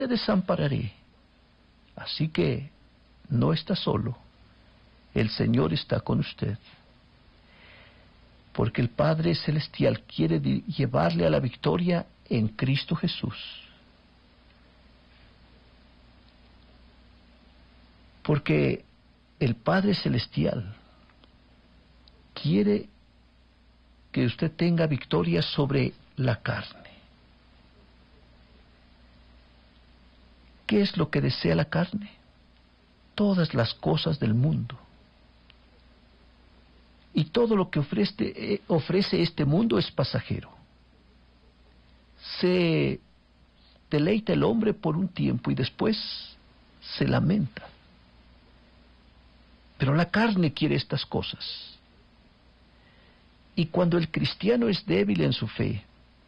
te desampararé. Así que no está solo. El Señor está con usted. Porque el Padre Celestial quiere llevarle a la victoria en Cristo Jesús. Porque el Padre Celestial quiere que usted tenga victoria sobre la carne. ¿Qué es lo que desea la carne? Todas las cosas del mundo. Y todo lo que ofrece este mundo es pasajero. Se deleita el hombre por un tiempo y después se lamenta. Pero la carne quiere estas cosas. Y cuando el cristiano es débil en su fe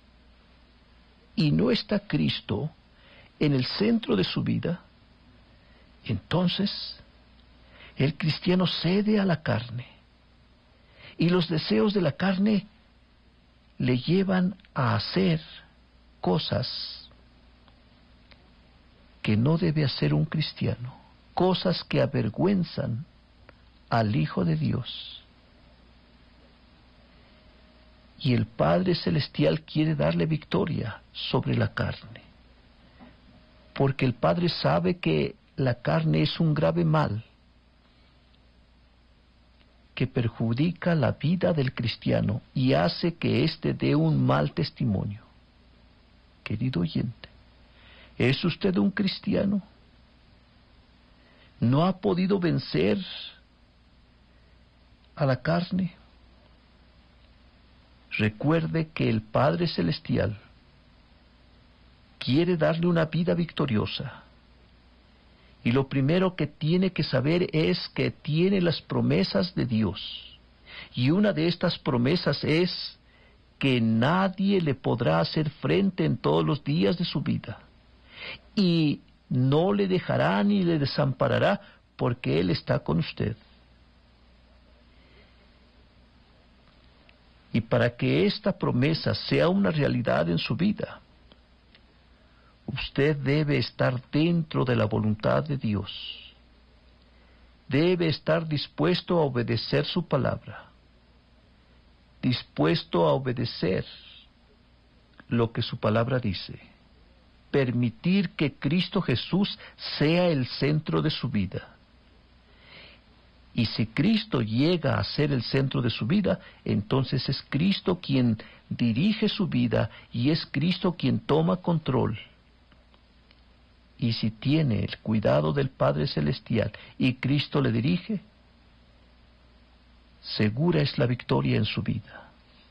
y no está Cristo en el centro de su vida, entonces el cristiano cede a la carne. Y los deseos de la carne le llevan a hacer cosas que no debe hacer un cristiano, cosas que avergüenzan al Hijo de Dios. Y el Padre Celestial quiere darle victoria sobre la carne, porque el Padre sabe que la carne es un grave mal que perjudica la vida del cristiano y hace que éste dé un mal testimonio. Querido oyente, ¿es usted un cristiano? ¿No ha podido vencer a la carne? Recuerde que el Padre Celestial quiere darle una vida victoriosa. Y lo primero que tiene que saber es que tiene las promesas de Dios. Y una de estas promesas es que nadie le podrá hacer frente en todos los días de su vida. Y no le dejará ni le desamparará porque Él está con usted. Y para que esta promesa sea una realidad en su vida, usted debe estar dentro de la voluntad de Dios. Debe estar dispuesto a obedecer su palabra, dispuesto a obedecer lo que su palabra dice, permitir que Cristo Jesús sea el centro de su vida. Y si Cristo llega a ser el centro de su vida, entonces es Cristo quien dirige su vida y es Cristo quien toma control. Y si tiene el cuidado del Padre Celestial y Cristo le dirige, segura es la victoria en su vida.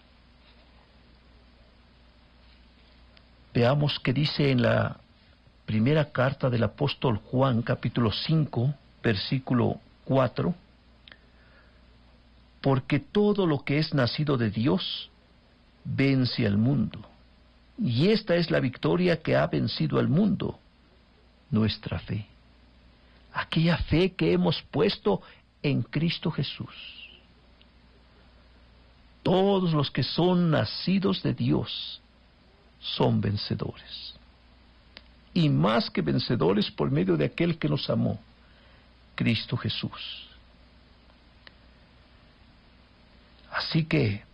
Veamos qué dice en la primera carta del apóstol Juan, capítulo 5, versículo 4. Porque todo lo que es nacido de Dios vence al mundo. Y esta es la victoria que ha vencido al mundo, nuestra fe. Aquella fe que hemos puesto en Cristo Jesús. Todos los que son nacidos de Dios son vencedores. Y más que vencedores por medio de aquel que nos amó, Cristo Jesús. Así que,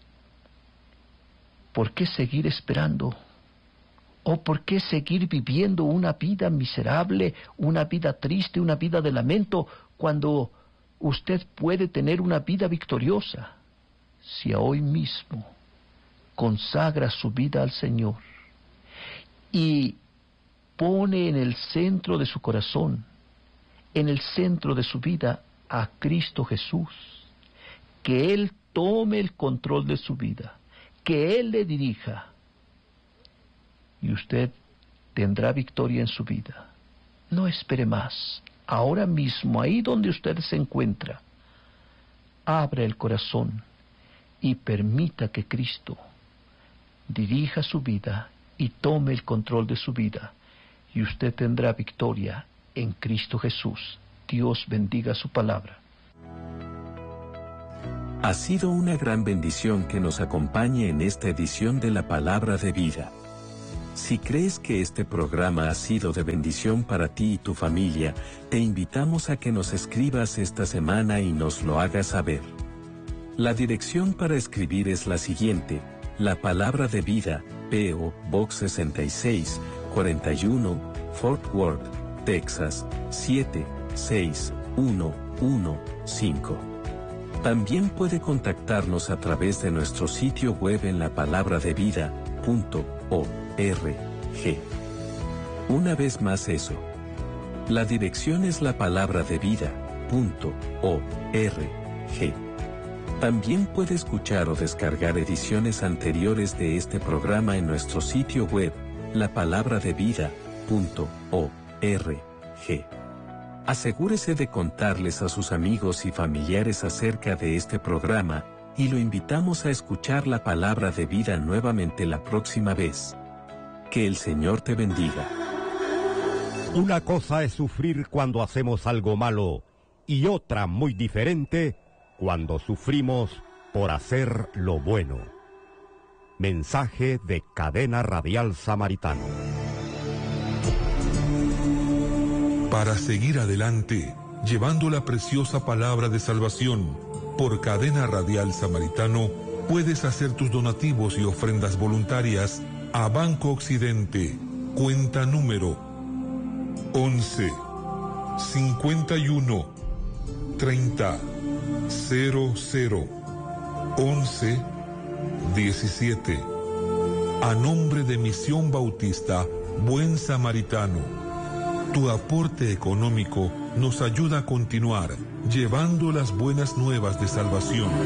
¿por qué seguir esperando? ¿O por qué seguir viviendo una vida miserable, una vida triste, una vida de lamento, cuando usted puede tener una vida victoriosa? Si hoy mismo consagra su vida al Señor y pone en el centro de su corazón, en el centro de su vida, a Cristo Jesús, que Él tome el control de su vida, que Él le dirija, y usted tendrá victoria en su vida. No espere más. Ahora mismo, ahí donde usted se encuentra, abra el corazón y permita que Cristo dirija su vida y tome el control de su vida, y usted tendrá victoria en Cristo Jesús. Dios bendiga su palabra. Ha sido una gran bendición que nos acompañe en esta edición de la Palabra de Vida. Si crees que este programa ha sido de bendición para ti y tu familia, te invitamos a que nos escribas esta semana y nos lo hagas saber. La dirección para escribir es la siguiente: La Palabra de Vida, P.O. Box 66, 41, Fort Worth, Texas, 76115. También puede contactarnos a través de nuestro sitio web en lapalabradevida.org. Una vez más eso. La dirección es lapalabradevida.org. También puede escuchar o descargar ediciones anteriores de este programa en nuestro sitio web, lapalabradevida.org. Asegúrese de contarles a sus amigos y familiares acerca de este programa, y lo invitamos a escuchar la palabra de vida nuevamente la próxima vez. Que el Señor te bendiga. Una cosa es sufrir cuando hacemos algo malo, y otra muy diferente cuando sufrimos por hacer lo bueno. Mensaje de Cadena Radial Samaritano. Para seguir adelante, llevando la preciosa palabra de salvación, por Cadena Radial Samaritano, puedes hacer tus donativos y ofrendas voluntarias a Banco Occidente, cuenta número 11 51 30 00 11 17. A nombre de Misión Bautista Buen Samaritano. Tu aporte económico nos ayuda a continuar llevando las buenas nuevas de salvación.